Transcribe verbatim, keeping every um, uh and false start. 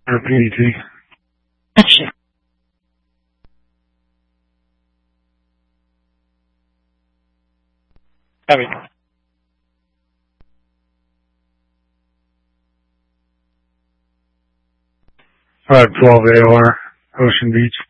or P D T. Gotcha. Copy. five twelve A O R, Ocean Beach.